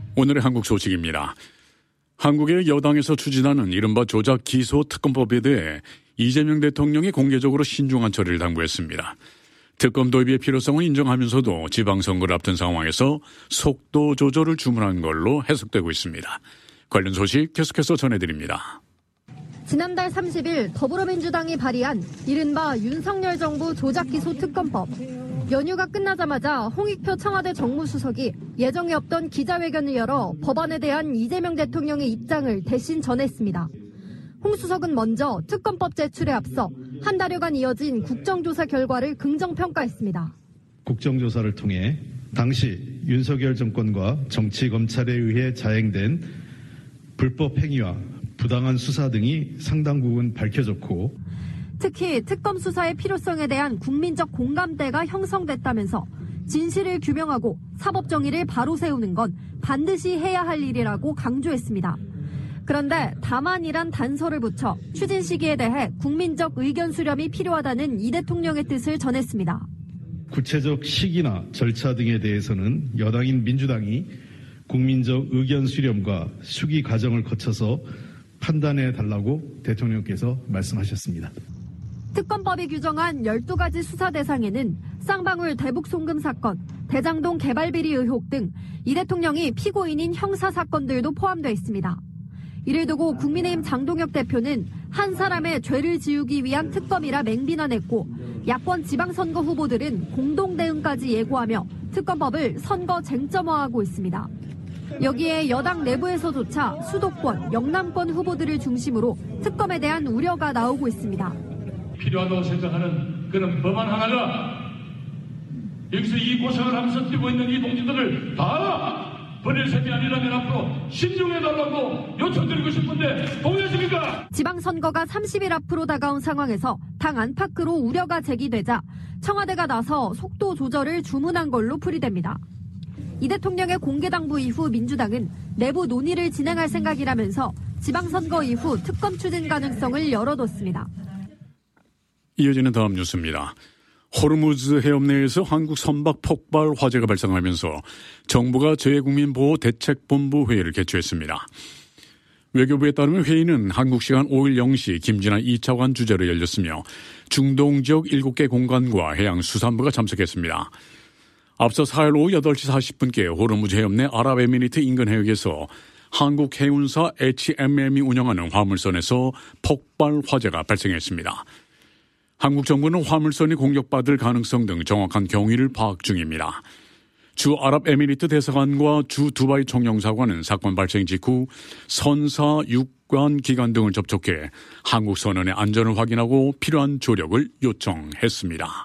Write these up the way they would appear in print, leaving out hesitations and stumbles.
오늘의 한국 소식입니다. 한국의 여당에서 추진하는 이른바 조작 기소 특검법에 대해 이재명 대통령이 공개적으로 신중한 처리를 당부했습니다. 특검 도입의 필요성을 인정하면서도 지방선거를 앞둔 상황에서 속도 조절을 주문한 걸로 해석되고 있습니다. 관련 소식 계속해서 전해드립니다. 지난달 30일 더불어민주당이 발의한 이른바 윤석열 정부 조작기소 특검법. 연휴가 끝나자마자 홍익표 청와대 정무수석이 예정에 없던 기자회견을 열어 법안에 대한 이재명 대통령의 입장을 대신 전했습니다. 홍 수석은 먼저 특검법 제출에 앞서 한 달여간 이어진 국정조사 결과를 긍정평가했습니다. 국정조사를 통해 당시 윤석열 정권과 정치검찰에 의해 자행된 불법 행위와 부당한 수사 등이 상당 부분 밝혀졌고, 특히 특검 수사의 필요성에 대한 국민적 공감대가 형성됐다면서 진실을 규명하고 사법 정의를 바로 세우는 건 반드시 해야 할 일이라고 강조했습니다. 그런데 다만이란 단서를 붙여 추진 시기에 대해 국민적 의견 수렴이 필요하다는 이 대통령의 뜻을 전했습니다. 구체적 시기나 절차 등에 대해서는 여당인 민주당이 국민적 의견 수렴과 수기 과정을 거쳐서 판단해 달라고 대통령께서 말씀하셨습니다. 특검법이 규정한 12가지 수사 대상에는 쌍방울 대북 송금 사건, 대장동 개발 비리 의혹 등 이 대통령이 피고인인 형사 사건들도 포함되어 있습니다. 이를 두고 국민의힘 장동혁 대표는 한 사람의 죄를 지우기 위한 특검이라 맹비난했고, 야권 지방선거 후보들은 공동 대응까지 예고하며 특검법을 선거 쟁점화하고 있습니다. 여기에 여당 내부에서조차 수도권, 영남권 후보들을 중심으로 특검에 대한 우려가 나오고 있습니다. 필요하다고 생각하는 그런 법안 하나가 여기서 이 고생을 하면서 뛰고 있는 이 동지들을 다 버릴 셈이 아니라면 앞으로 신중해달라고 요청드리고 싶은데 동의하십니까? 지방선거가 30일 앞으로 다가온 상황에서 당 안팎으로 우려가 제기되자 청와대가 나서 속도 조절을 주문한 걸로 풀이됩니다. 이 대통령의 공개 당부 이후 민주당은 내부 논의를 진행할 생각이라면서 지방선거 이후 특검 추진 가능성을 열어뒀습니다. 이어지는 다음 뉴스입니다. 호르무즈 해협 내에서 한국 선박 폭발 화재가 발생하면서 정부가 재외국민보호대책본부 회의를 개최했습니다. 외교부에 따르면 회의는 한국 시간 5일 0시 김진아 2차관 주재로 열렸으며 중동 지역 7개 공관과 해양수산부가 참석했습니다. 앞서 4일 오후 8시 40분께 호르무즈 해협 내 아랍에미리트 인근 해역에서 한국 해운사 HMM이 운영하는 화물선에서 폭발 화재가 발생했습니다. 한국 정부는 화물선이 공격받을 가능성 등 정확한 경위를 파악 중입니다. 주 아랍에미리트 대사관과 주 두바이 총영사관은 사건 발생 직후 선사, 육관 기관 등을 접촉해 한국 선원의 안전을 확인하고 필요한 조력을 요청했습니다.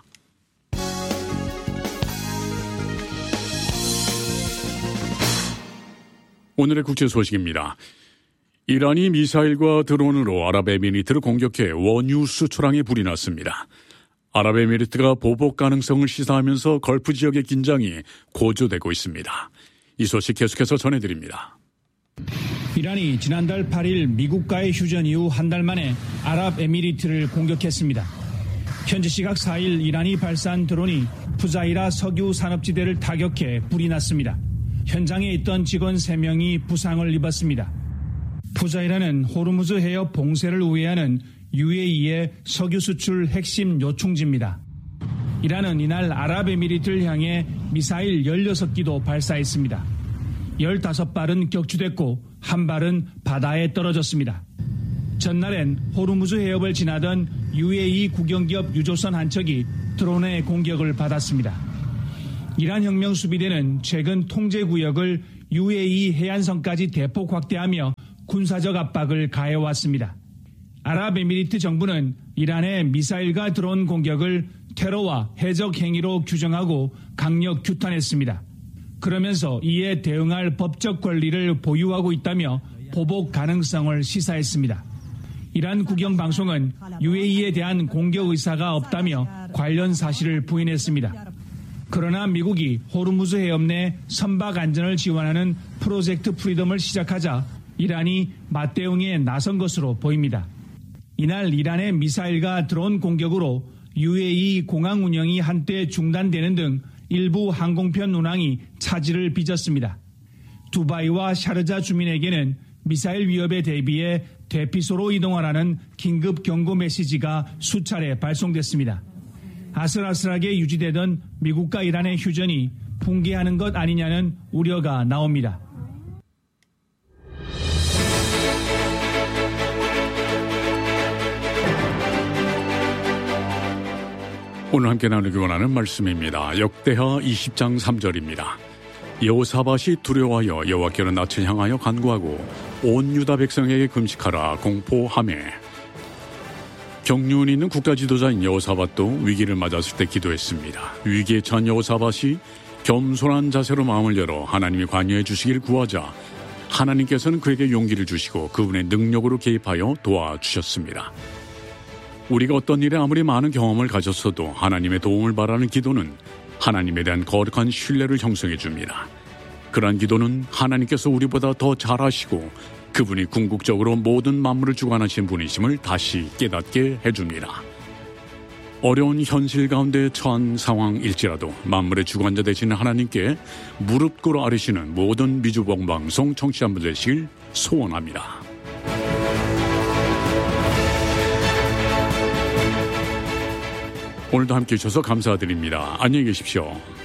오늘의 국제 소식입니다. 이란이 미사일과 드론으로 아랍에미리트를 공격해 원유 수출항에 불이 났습니다. 아랍에미리트가 보복 가능성을 시사하면서 걸프 지역의 긴장이 고조되고 있습니다. 이 소식 계속해서 전해드립니다. 이란이 지난달 8일 미국과의 휴전 이후 한 달 만에 아랍에미리트를 공격했습니다. 현지 시각 4일 이란이 발사한 드론이 푸자이라 석유 산업지대를 타격해 불이 났습니다. 현장에 있던 직원 3명이 부상을 입었습니다. 푸자이라는 호르무즈 해협 봉쇄를 우회하는 UAE의 석유 수출 핵심 요충지입니다. 이란은 이날 아랍에미리트를 향해 미사일 16기도 발사했습니다. 15발은 격추됐고 한 발은 바다에 떨어졌습니다. 전날엔 호르무즈 해협을 지나던 UAE 국영기업 유조선 한 척이 드론의 공격을 받았습니다. 이란 혁명수비대는 최근 통제구역을 UAE 해안선까지 대폭 확대하며 군사적 압박을 가해왔습니다. 아랍에미리트 정부는 이란의 미사일과 드론 공격을 테러와 해적 행위로 규정하고 강력 규탄했습니다. 그러면서 이에 대응할 법적 권리를 보유하고 있다며 보복 가능성을 시사했습니다. 이란 국영방송은 UAE에 대한 공격 의사가 없다며 관련 사실을 부인했습니다. 그러나 미국이 호르무즈 해협 내 선박 안전을 지원하는 프로젝트 프리덤을 시작하자 이란이 맞대응에 나선 것으로 보입니다. 이날 이란의 미사일과 드론 공격으로 UAE 공항 운영이 한때 중단되는 등 일부 항공편 운항이 차질을 빚었습니다. 두바이와 샤르자 주민에게는 미사일 위협에 대비해 대피소로 이동하라는 긴급 경고 메시지가 수차례 발송됐습니다. 아슬아슬하게 유지되던 미국과 이란의 휴전이 붕괴하는 것 아니냐는 우려가 나옵니다. 오늘 함께 나누기 원하는 말씀입니다. 역대하 20장 3절입니다. 여호사밧이 두려워하여 여호와께로 낯을 향하여 간구하고 온 유다 백성에게 금식하라 공포하매. 경륜 있는 국가 지도자인 여호사밧도 위기를 맞았을 때 기도했습니다. 위기에 처한 여호사밧이 겸손한 자세로 마음을 열어 하나님이 관여해 주시길 구하자 하나님께서는 그에게 용기를 주시고 그분의 능력으로 개입하여 도와주셨습니다. 우리가 어떤 일에 아무리 많은 경험을 가졌어도 하나님의 도움을 바라는 기도는 하나님에 대한 거룩한 신뢰를 형성해 줍니다. 그러한 기도는 하나님께서 우리보다 더 잘하시고 그분이 궁극적으로 모든 만물을 주관하신 분이심을 다시 깨닫게 해줍니다. 어려운 현실 가운데 처한 상황일지라도 만물의 주관자 되시는 하나님께 무릎 꿇어 아뢰시는 모든 미주봉 방송 청취자분 되시길 소원합니다. 오늘도 함께해 주셔서 감사드립니다. 안녕히 계십시오.